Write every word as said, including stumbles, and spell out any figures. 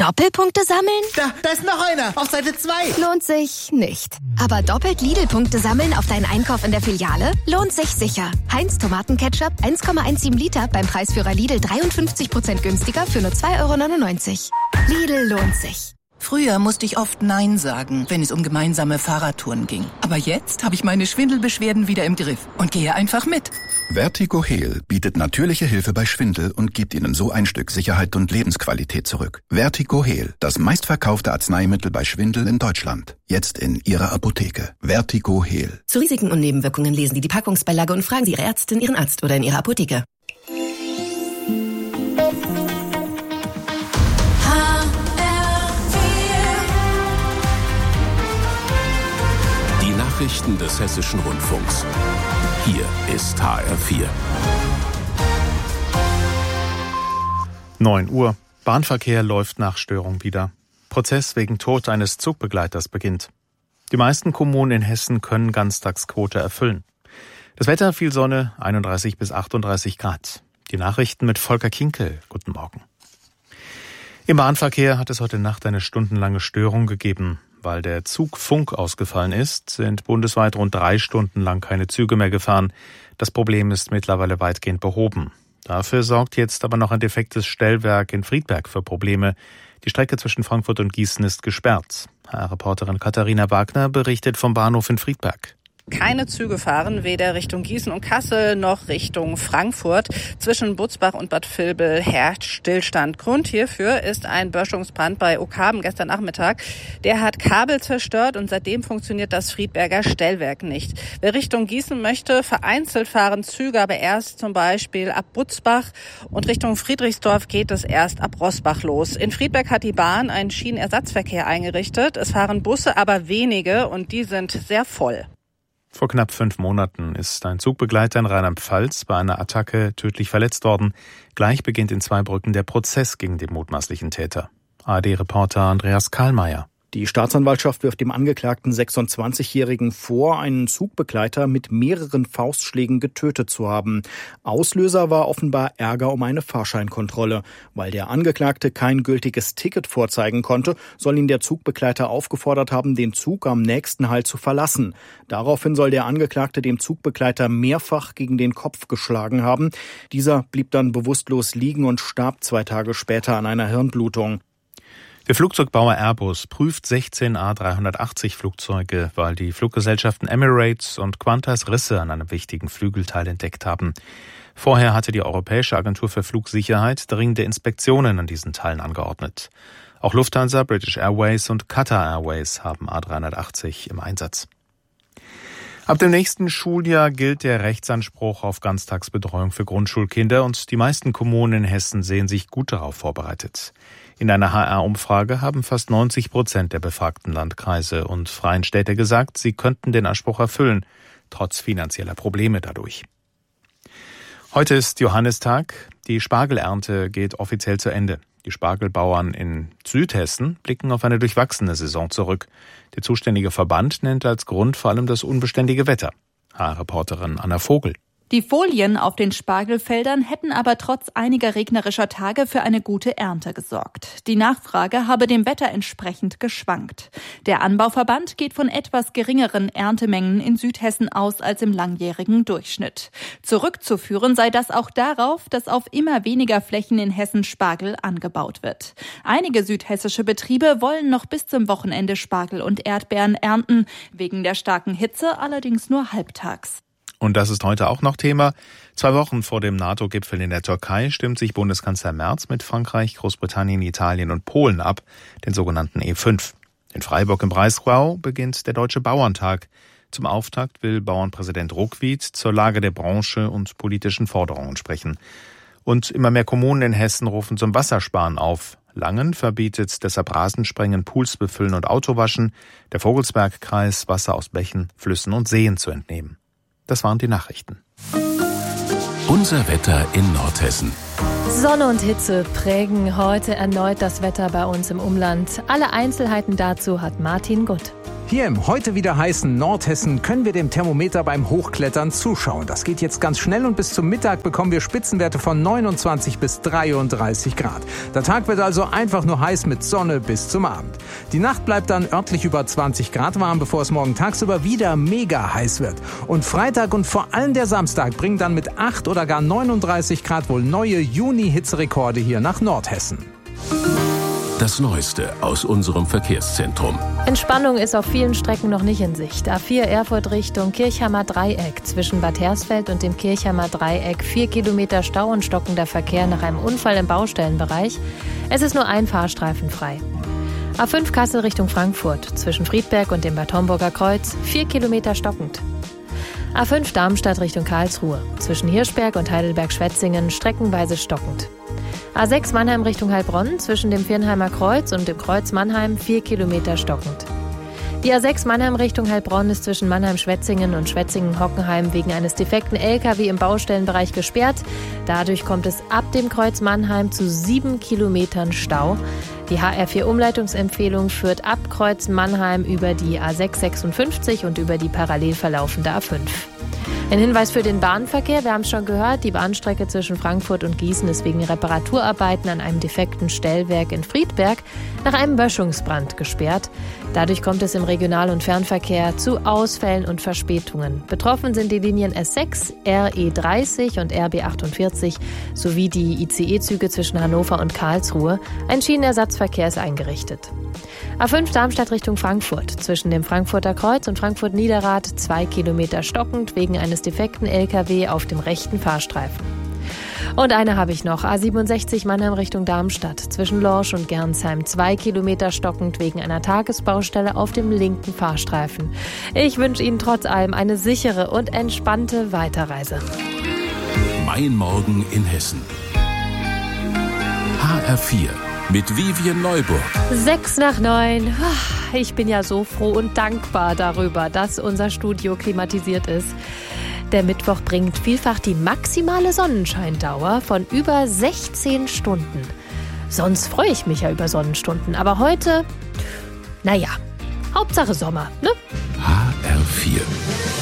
Doppelpunkte sammeln? Da, da ist noch einer, auf Seite zwei. Lohnt sich nicht. Aber doppelt Lidl-Punkte sammeln auf deinen Einkauf in der Filiale? Lohnt sich sicher. Heinz Tomatenketchup eins Komma siebzehn Liter beim Preisführer Lidl dreiundfünfzig Prozent günstiger für nur zwei Euro neunundneunzig. Lidl lohnt sich. Früher musste ich oft Nein sagen, wenn es um gemeinsame Fahrradtouren ging. Aber jetzt habe ich meine Schwindelbeschwerden wieder im Griff und gehe einfach mit. Vertigo Heal bietet natürliche Hilfe bei Schwindel und gibt Ihnen so ein Stück Sicherheit und Lebensqualität zurück. Vertigo Heal, das meistverkaufte Arzneimittel bei Schwindel in Deutschland. Jetzt in Ihrer Apotheke. Vertigo Heal. Zu Risiken und Nebenwirkungen lesen Sie die Packungsbeilage und fragen Sie Ihre Ärztin, Ihren Arzt oder in Ihrer Apotheke. Nachrichten des Hessischen Rundfunks. Hier ist H R vier. neun Uhr. Bahnverkehr läuft nach Störung wieder. Prozess wegen Tod eines Zugbegleiters beginnt. Die meisten Kommunen in Hessen können Ganztagsquote erfüllen. Das Wetter: viel Sonne, einunddreißig bis achtunddreißig Grad. Die Nachrichten mit Volker Kinkel. Guten Morgen. Im Bahnverkehr hat es heute Nacht eine stundenlange Störung gegeben. Weil der Zugfunk ausgefallen ist, sind bundesweit rund drei Stunden lang keine Züge mehr gefahren. Das Problem ist mittlerweile weitgehend behoben. Dafür sorgt jetzt aber noch ein defektes Stellwerk in Friedberg für Probleme. Die Strecke zwischen Frankfurt und Gießen ist gesperrt. H R-Reporterin Katharina Wagner berichtet vom Bahnhof in Friedberg. Keine Züge fahren, weder Richtung Gießen und Kassel noch Richtung Frankfurt. Zwischen Butzbach und Bad Vilbel herrscht Stillstand. Grund hierfür ist ein Böschungsbrand bei Ockhaben gestern Nachmittag. Der hat Kabel zerstört und seitdem funktioniert das Friedberger Stellwerk nicht. Wer Richtung Gießen möchte, vereinzelt fahren Züge, aber erst zum Beispiel ab Butzbach, und Richtung Friedrichsdorf geht es erst ab Roßbach los. In Friedberg hat die Bahn einen Schienenersatzverkehr eingerichtet. Es fahren Busse, aber wenige, und die sind sehr voll. Vor knapp fünf Monaten ist ein Zugbegleiter in Rheinland-Pfalz bei einer Attacke tödlich verletzt worden. Gleich beginnt in Zweibrücken der Prozess gegen den mutmaßlichen Täter. A R D-Reporter Andreas Kahlmeier. Die Staatsanwaltschaft wirft dem Angeklagten sechsundzwanzigjährigen vor, einen Zugbegleiter mit mehreren Faustschlägen getötet zu haben. Auslöser war offenbar Ärger um eine Fahrscheinkontrolle. Weil der Angeklagte kein gültiges Ticket vorzeigen konnte, soll ihn der Zugbegleiter aufgefordert haben, den Zug am nächsten Halt zu verlassen. Daraufhin soll der Angeklagte dem Zugbegleiter mehrfach gegen den Kopf geschlagen haben. Dieser blieb dann bewusstlos liegen und starb zwei Tage später an einer Hirnblutung. Der Flugzeugbauer Airbus prüft sechzehn A drei achtzig Flugzeuge, weil die Fluggesellschaften Emirates und Qantas Risse an einem wichtigen Flügelteil entdeckt haben. Vorher hatte die Europäische Agentur für Flugsicherheit dringende Inspektionen an diesen Teilen angeordnet. Auch Lufthansa, British Airways und Qatar Airways haben A drei achtzig im Einsatz. Ab dem nächsten Schuljahr gilt der Rechtsanspruch auf Ganztagsbetreuung für Grundschulkinder und die meisten Kommunen in Hessen sehen sich gut darauf vorbereitet. In einer H R-Umfrage haben fast neunzig Prozent der befragten Landkreise und freien Städte gesagt, sie könnten den Anspruch erfüllen, trotz finanzieller Probleme dadurch. Heute ist Johannistag. Die Spargelernte geht offiziell zu Ende. Die Spargelbauern in Südhessen blicken auf eine durchwachsene Saison zurück. Der zuständige Verband nennt als Grund vor allem das unbeständige Wetter. H R-Reporterin Anna Vogel. Die Folien auf den Spargelfeldern hätten aber trotz einiger regnerischer Tage für eine gute Ernte gesorgt. Die Nachfrage habe dem Wetter entsprechend geschwankt. Der Anbauverband geht von etwas geringeren Erntemengen in Südhessen aus als im langjährigen Durchschnitt. Zurückzuführen sei das auch darauf, dass auf immer weniger Flächen in Hessen Spargel angebaut wird. Einige südhessische Betriebe wollen noch bis zum Wochenende Spargel und Erdbeeren ernten, wegen der starken Hitze allerdings nur halbtags. Und das ist heute auch noch Thema. Zwei Wochen vor dem NATO-Gipfel in der Türkei stimmt sich Bundeskanzler Merz mit Frankreich, Großbritannien, Italien und Polen ab, den sogenannten E fünf. In Freiburg im Breisgau beginnt der Deutsche Bauerntag. Zum Auftakt will Bauernpräsident Ruckwied zur Lage der Branche und politischen Forderungen sprechen. Und immer mehr Kommunen in Hessen rufen zum Wassersparen auf. Langen verbietet deshalb Rasensprengen, Pools befüllen und Autowaschen. Der Vogelsbergkreis Wasser aus Bächen, Flüssen und Seen zu entnehmen. Das waren die Nachrichten. Unser Wetter in Nordhessen. Sonne und Hitze prägen heute erneut das Wetter bei uns im Umland. Alle Einzelheiten dazu hat Martin Gutt. Hier im heute wieder heißen Nordhessen können wir dem Thermometer beim Hochklettern zuschauen. Das geht jetzt ganz schnell und bis zum Mittag bekommen wir Spitzenwerte von neunundzwanzig bis dreiunddreißig Grad. Der Tag wird also einfach nur heiß mit Sonne bis zum Abend. Die Nacht bleibt dann örtlich über zwanzig Grad warm, bevor es morgen tagsüber wieder mega heiß wird. Und Freitag und vor allem der Samstag bringen dann mit acht oder gar neununddreißig Grad wohl neue Juni-Hitzerekorde hier nach Nordhessen. Das Neueste aus unserem Verkehrszentrum. Entspannung ist auf vielen Strecken noch nicht in Sicht. A vier Erfurt Richtung Kirchheimer Dreieck. Zwischen Bad Hersfeld und dem Kirchheimer Dreieck vier Kilometer Stau und stockender Verkehr nach einem Unfall im Baustellenbereich. Es ist nur ein Fahrstreifen frei. A fünf Kassel Richtung Frankfurt. Zwischen Friedberg und dem Bad Homburger Kreuz vier Kilometer stockend. A fünf Darmstadt Richtung Karlsruhe. Zwischen Hirschberg und Heidelberg-Schwetzingen streckenweise stockend. A sechs Mannheim Richtung Heilbronn, zwischen dem Viernheimer Kreuz und dem Kreuz Mannheim vier Kilometer stockend. Die A sechs Mannheim Richtung Heilbronn ist zwischen Mannheim-Schwetzingen und Schwetzingen-Hockenheim wegen eines defekten L K W im Baustellenbereich gesperrt. Dadurch kommt es ab dem Kreuz Mannheim zu sieben Kilometern Stau. Die H R vier Umleitungsempfehlung führt ab Kreuz Mannheim über die A sechs sechsundfünfzig und über die parallel verlaufende A fünf. Ein Hinweis für den Bahnverkehr, wir haben es schon gehört, die Bahnstrecke zwischen Frankfurt und Gießen ist wegen Reparaturarbeiten an einem defekten Stellwerk in Friedberg nach einem Böschungsbrand gesperrt. Dadurch kommt es im Regional- und Fernverkehr zu Ausfällen und Verspätungen. Betroffen sind die Linien S sechs, R E dreißig und R B achtundvierzig sowie die I C E-Züge zwischen Hannover und Karlsruhe. Ein Schienenersatzverkehr ist eingerichtet. A fünf Darmstadt Richtung Frankfurt. Zwischen dem Frankfurter Kreuz und Frankfurt-Niederrad zwei Kilometer stockend wegen eines defekten L K W auf dem rechten Fahrstreifen. Und eine habe ich noch. A siebenundsechzig Mannheim Richtung Darmstadt. Zwischen Lorsch und Gernsheim zwei Kilometer stockend wegen einer Tagesbaustelle auf dem linken Fahrstreifen. Ich wünsche Ihnen trotz allem eine sichere und entspannte Weiterreise. Mein Morgen in Hessen. H R vier. Mit Vivian Neuburg. Sechs nach neun. Ich bin ja so froh und dankbar darüber, dass unser Studio klimatisiert ist. Der Mittwoch bringt vielfach die maximale Sonnenscheindauer von über sechzehn Stunden. Sonst freue ich mich ja über Sonnenstunden. Aber heute, naja, Hauptsache Sommer, ne? H R vier.